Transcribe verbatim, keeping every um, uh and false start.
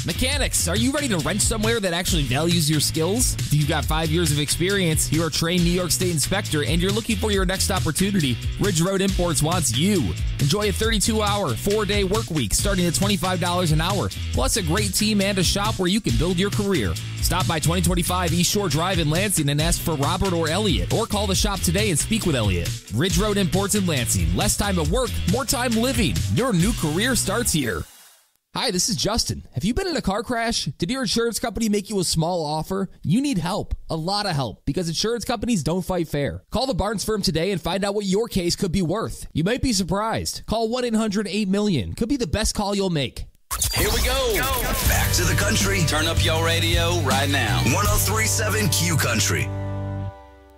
Mechanics, are you ready to wrench somewhere that actually values your skills? If you've got five years of experience, you're a trained New York State inspector, and you're looking for your next opportunity, Ridge Road Imports wants you. Enjoy a thirty-two hour, four-day work week starting at twenty-five dollars an hour, plus a great team and a shop where you can build your career. Stop by twenty twenty-five East Shore Drive in Lansing and ask for Robert or Elliot, or call the shop today and speak with Elliot. Ridge Road Imports in Lansing. Less time at work, more time living. Your new career starts here. Hi, this is Justin. Have you been in a car crash? Did your insurance company make you a small offer? You need help, a lot of help, because insurance companies don't fight fair. Call the Barnes firm today and find out what your case could be worth. You might be surprised. Call one eight hundred eight million. Could be the best call you'll make. Here we go. Back to the country. Turn up your radio right now. one oh three point seven Q Country.